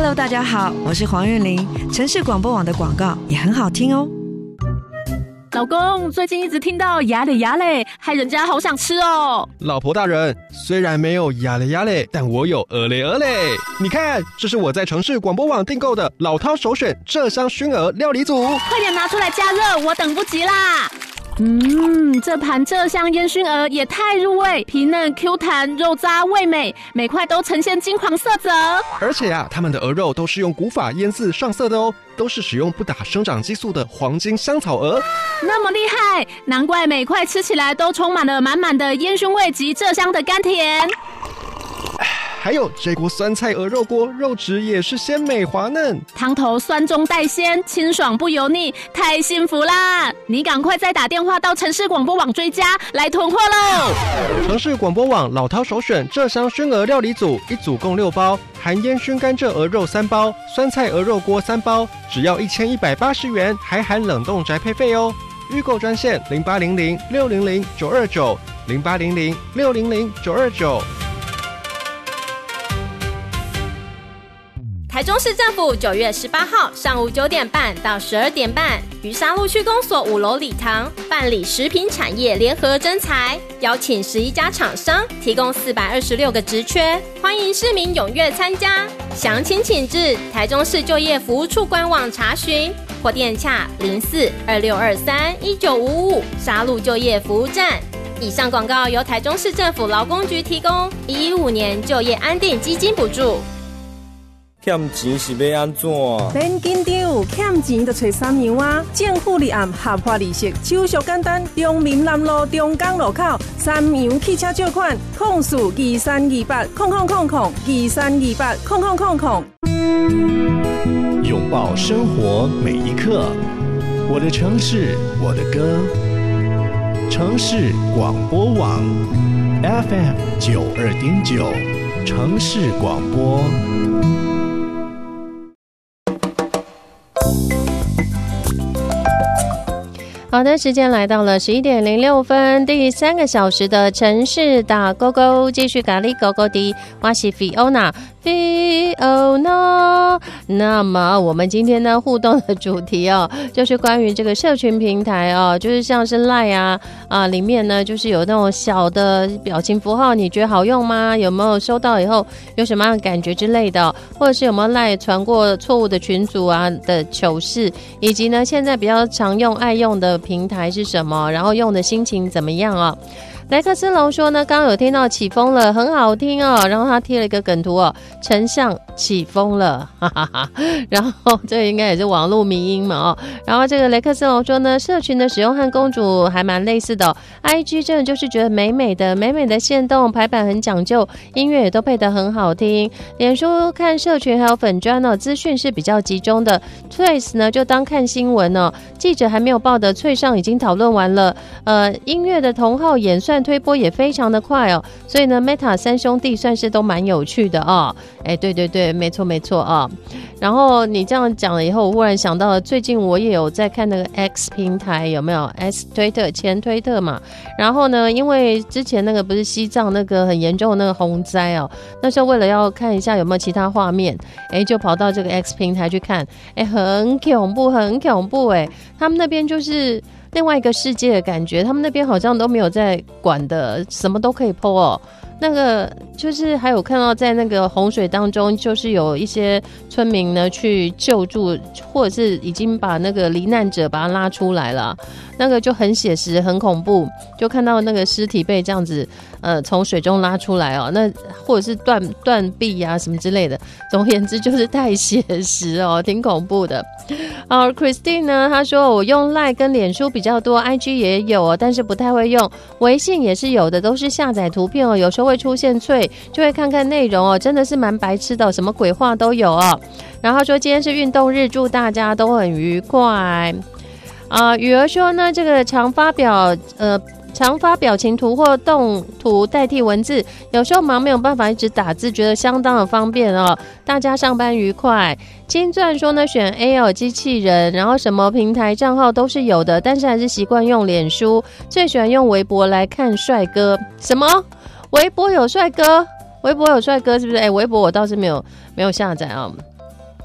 Hello， 大家好，我是黄韵玲。城市广播网的广告也很好听哦。 老公，最近一直听到鸭嘞鸭嘞，害人家好想吃哦。 老婆大人，虽然没有鸭嘞鸭嘞，但我有鹅嘞鹅嘞。你看，这是我在城市广播网订购的老饕首选鹧鸯熏鹅料理组， 快点拿出来加热，我等不及啦。这盘鹧鸯烟熏鹅也太入味，皮嫩 Q 弹，肉渣味美，每块都呈现金黄色泽。 而且他们的鹅肉都是用古法腌制上色的哦，都是使用不打生长激素的黄金香草鹅。 那么厉害，难怪每块吃起来都充满了满满的烟熏味及鹧鸯的甘甜。 还有这锅酸菜鹅肉锅，肉质也是鲜美滑嫩， 汤头酸中带鲜，清爽不油腻，太幸福啦！你赶快再打电话到城市广播网追加来囤货喽！ 城市广播网老饕首选鹧鸯熏鹅料理组，一组共6包，含烟熏甘蔗鹅肉3包，酸菜鹅肉锅3包，只要1180元，还含冷冻宅配费哦。预购专线0800-600-929，0800-600-929。 台中市政府9月18号上午9点半到12点半，于沙鹿区公所5楼礼堂办理食品产业联合征才，邀请11家厂商，提供426个职缺，欢迎市民踊跃参加。详情请至台中市就业服务处官网查询，或电洽0426231955沙鹿就业服务站。以上广告由台中市政府劳工局提供，115年就业安定基金补助。 欠钱是要安怎？ 免紧张，欠钱就找三样啊！政府立案合法利息，手续简单。中民南路中港路口三洋汽车借款，042328000023280000。 拥抱生活每一刻，我的城市，我的歌。城市广播网 FM 92.9，城市广播。 好的，时间来到了11点06分，第3个小时的城市打勾勾，继续咖喱勾勾的，我是 Fiona。那么我们今天呢互动的主题就是关于这个社群平台就是像是 LINE 里面呢就是有那种小的表情符号，你觉得好用吗？有没有收到以后有什么样的感觉之类的，或者是有没有 LINE 传过错误的群组的糗事，以及呢现在比较常用爱用的平台是什么，然后用的心情怎么样莱克斯龙说呢，刚刚有听到起风了，很好听然后他贴了一个梗图丞相起风了，哈哈哈。然后这个应该也是网络迷因嘛然后这个雷克斯龙说呢，社群的使用和公主还蛮类似的IG 真的就是觉得美美的限动排版很讲究，音乐也都配得很好听。脸书看社群还有粉专资讯是比较集中的。Trace 呢就当看新闻记者还没有报的脆上已经讨论完了。音乐的同号演算推播也非常的快所以呢 Meta 三兄弟算是都蛮有趣的对，没错然后你这样讲了以后，我忽然想到了最近我也有在看那个 X 平台，有没有 X 推特前推特嘛？然后呢，因为之前那个不是西藏那个很严重的那个洪灾那时候为了要看一下有没有其他画面就跑到这个 X 平台去看很恐怖他们那边就是另外一个世界的感觉，他们那边好像都没有在管的，什么都可以 po 那个就是还有看到在那个洪水当中，就是有一些村民呢去救助，或者是已经把那个罹难者把他拉出来了，那个就很写实很恐怖，就看到那个尸体被这样子从水中拉出来那或者是断臂什么之类的，总而言之就是太写实挺恐怖的。Christine 呢她说我用 LINE 跟脸书比较多， IG 也有但是不太会用，微信也是有的，都是下载图片有时候会出现脆，就会看看内容真的是蛮白痴的，什么鬼话都有然后他说今天是运动日，祝大家都很愉快雨儿说呢，这个常发表情图或动图代替文字，有时候忙没有办法一直打字，觉得相当的方便大家上班愉快。金钻说呢，选 AL 机器人，然后什么平台账号都是有的，但是还是习惯用脸书，最喜欢用微博来看帅哥。什么？微博有帅哥？微博有帅哥是不是？微博我倒是没有下载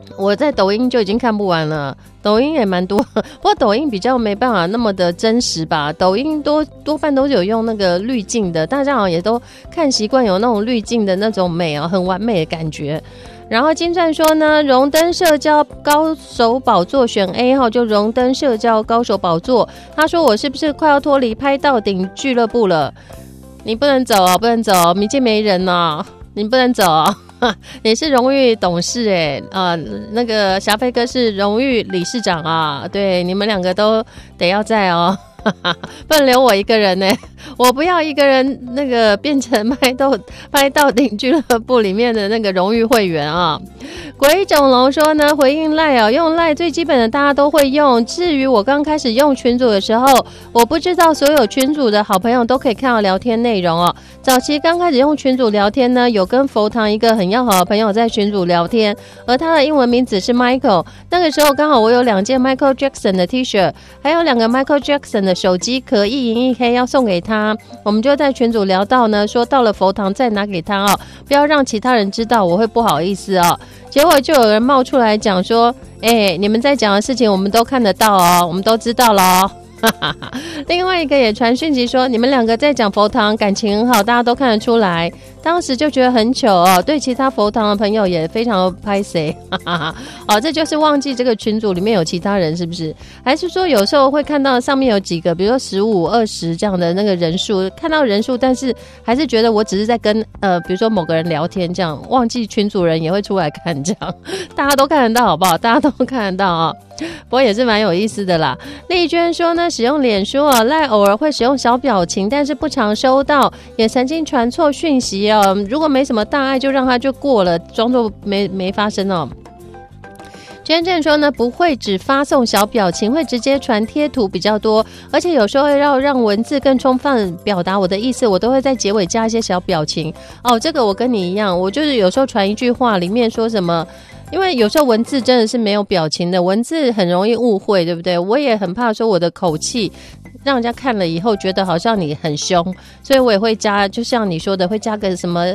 我在抖音就已经看不完了，抖音也蛮多，不过抖音比较没办法那么的真实吧。抖音多半都是有用那个滤镜的，大家好像也都看习惯有那种滤镜的那种美很完美的感觉。然后金钻说呢，荣登社交高手宝座选 A 号，就荣登社交高手宝座。他说我是不是快要脱离拍到顶俱乐部了？你不能走不能走，迷见没人你不能走你是荣誉董事那个霞飞哥是荣誉理事长啊，对，你们两个都得要在不能留我一个人我不要一个人那个变成拍到顶俱乐部里面的那个荣誉会员鬼冢龙说呢，回应赖用赖最基本的大家都会用，至于我刚开始用群组的时候，我不知道所有群组的好朋友都可以看到聊天内容早期刚开始用群组聊天呢，有跟佛堂一个很要好的朋友在群组聊天，而他的英文名字是 Michael， 那个时候刚好我有2件 Michael Jackson 的 T 恤，还有2个 Michael Jackson 的手机壳1银1黑要送给他，我们就在群组聊到呢，说到了佛堂再拿给他不要让其他人知道，我会不好意思结果就有人冒出来讲说你们在讲的事情我们都看得到我们都知道了另外一个也传讯息说，你们2个在讲佛堂感情很好，大家都看得出来，当时就觉得很糗对其他佛堂的朋友也非常拍谁这就是忘记这个群组里面有其他人是不是？还是说有时候会看到上面有几个比如说15、20这样的那个人数，看到人数但是还是觉得我只是在跟比如说某个人聊天，这样忘记群组人也会出来看，这样大家都看得到好不好？大家都看得到不过也是蛮有意思的啦。丽娟说呢，使用脸书赖偶尔会使用小表情，但是不常收到，也曾经传错讯息如果没什么大碍就让它就过了，装作没发生娟娟说呢，不会只发送小表情，会直接传贴图比较多，而且有时候会让文字更充分表达我的意思，我都会在结尾加一些小表情这个我跟你一样，我就是有时候传一句话里面说什么，因为有时候文字真的是没有表情的，文字很容易误会，对不对？我也很怕说我的口气让人家看了以后觉得好像你很凶，所以我也会加，就像你说的，会加个什么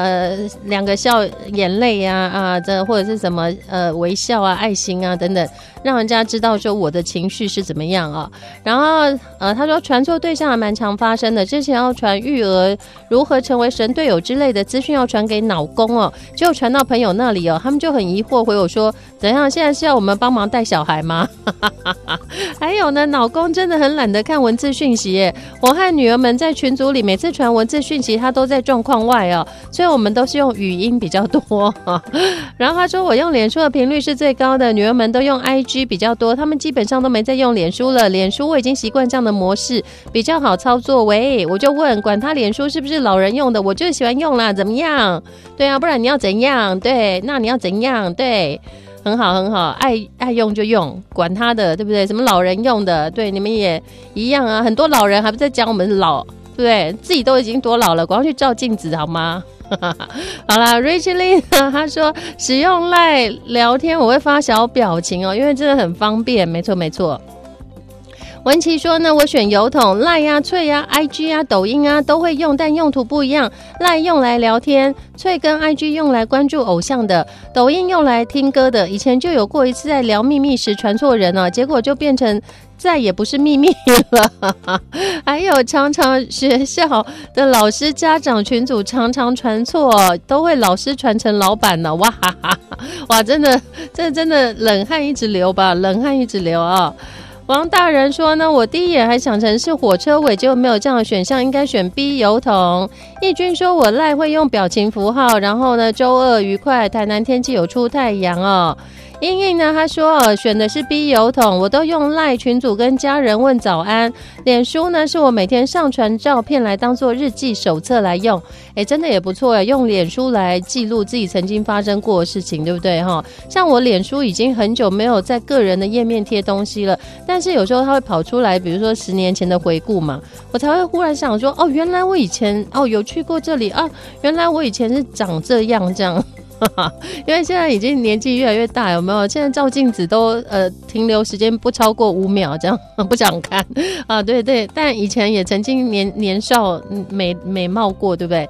2个笑眼泪或者是什么微笑爱心等等，让人家知道说我的情绪是怎么样然后他说传错对象还蛮常发生的，之前要传育儿如何成为神队友之类的资讯要传给脑公结果传到朋友那里他们就很疑惑回我说，怎样现在是要我们帮忙带小孩吗还有呢，脑公真的很懒得看文字讯息耶，我和女儿们在群组里每次传文字讯息他都在状况外所以我们都是用语音比较多然后他说我用脸书的频率是最高的，女儿们都用 IG 比较多，他们基本上都没在用脸书了，脸书我已经习惯这样的模式比较好操作。喂，我就问管他脸书是不是老人用的，我就喜欢用啦，怎么样？对不然你要怎样？对，那你要怎样？对，很好很好，爱用就用，管他的，对不对？什么老人用的，对，你们也一样很多老人还不在讲我们老，对不对？自己都已经多老了，赶快去照镜子好吗？好啦 Rachel Lee 他说使用赖聊天我会发小表情因为真的很方便，没错没错。文琪说呢，我选邮筒，赖脆IG 抖音都会用，但用途不一样，赖用来聊天，脆跟 IG 用来关注偶像的，抖音用来听歌的。以前就有过一次在聊秘密时传错人结果就变成再也不是秘密了还有常常学校的老师家长群组常常传错都会老师传成老板了哇真的冷汗一直流吧，冷汗一直流王大人说呢，我第一眼还想成是火车尾，结果没有这样的选项，应该选 B 邮筒。义军说我赖会用表情符号，然后呢周二愉快，台南天气有出太阳英英呢，他说选的是 B 邮筒，我都用赖群组跟家人问早安。脸书呢是我每天上传照片来当做日记手册来用，真的也不错用脸书来记录自己曾经发生过的事情，对不对像我脸书已经很久没有在个人的页面贴东西了，但是有时候它会跑出来，比如说10年前的回顾嘛，我才会忽然想说原来我以前有去过这里原来我以前是长这样这样因为现在已经年纪越来越大，有没有？现在照镜子都停留时间不超过5秒，这样不想看对对。但以前也曾经年少美貌过，对不对？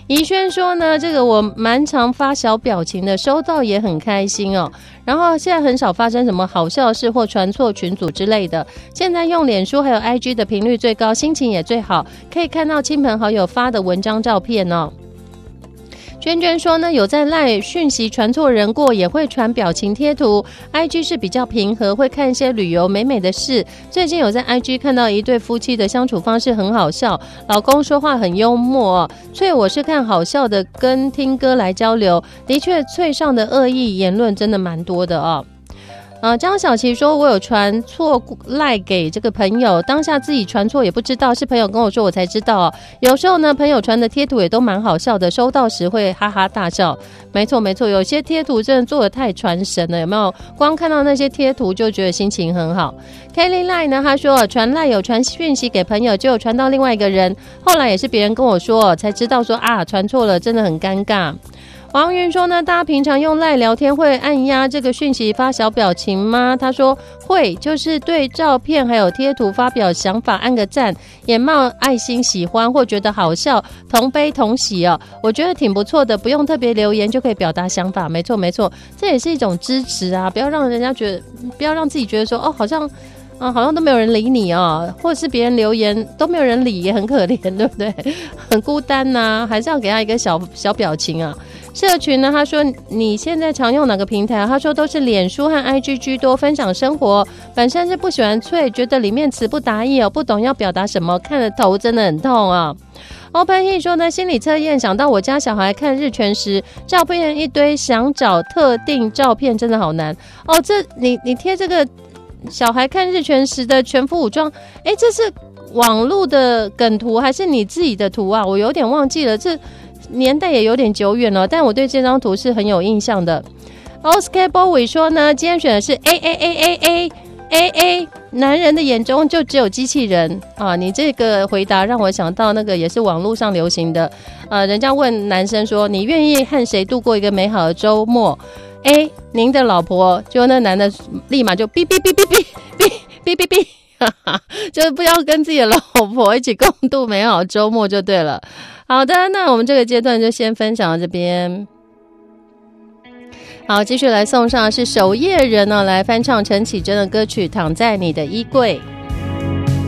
怡轩说呢，这个我蛮常发小表情的，收到也很开心哦。然后现在很少发生什么好笑的事或传错群组之类的，现在用脸书还有 IG 的频率最高，心情也最好，可以看到亲朋好友发的文章照片哦。娟娟说呢，有在赖讯息传错人过，也会传表情贴图。IG 是比较平和，会看一些旅游美美的事。最近有在 IG 看到一对夫妻的相处方式很好笑，老公说话很幽默哦。翠我是看好笑的，跟听歌来交流。的确，翠上的恶意言论真的蛮多的哦。张小琪说，我有传错赖给这个朋友，当下自己传错也不知道，是朋友跟我说我才知道。有时候呢，朋友传的贴图也都蛮好笑的，收到时会哈哈大笑。没错没错，有些贴图真的做得太传神了，有没有？光看到那些贴图就觉得心情很好。Kelly Line 呢，他说传赖有传讯息给朋友，就有传到另外一个人，后来也是别人跟我说才知道说传错了，真的很尴尬。王云说呢，大家平常用赖聊天会按压这个讯息发小表情吗？他说会，就是对照片还有贴图发表想法按个赞，也冒爱心喜欢或觉得好笑，同悲同喜哦。我觉得挺不错的，不用特别留言就可以表达想法。没错没错，这也是一种支持啊，不要让人家觉得，不要让自己觉得说好像都没有人理你哦，或者是别人留言都没有人理，也很可怜，对不对？很孤单啊，还是要给他一个小表情啊。社群呢，他说你现在常用哪个平台？他说都是脸书和 IG 居多，分享生活。本身是不喜欢脆，觉得里面词不达意哦，不懂要表达什么，看了头真的很痛啊。Open He 说呢，心理测验想到我家小孩看日全食，照片一堆，想找特定照片真的好难哦。这你贴这个小孩看日全食的全副武装，这是网络的梗图还是你自己的图啊？我有点忘记了，这年代也有点久远了，但我对这张图是很有印象的。Oscar Bowie 说呢，今天选的是 A， 男人的眼中就只有机器人啊！你这个回答让我想到那个也是网络上流行的，人家问男生说，你愿意和谁度过一个美好的周末？ A， 您的老婆，就那男的立马就哔哔哔哔哔哔哔哔哔，就是不要跟自己的老婆一起共度美好的周末就对了。好的，那我们这个阶段就先分享到这边。好，继续来送上是守夜人呢，来翻唱陈绮贞的歌曲《躺在你的衣柜》。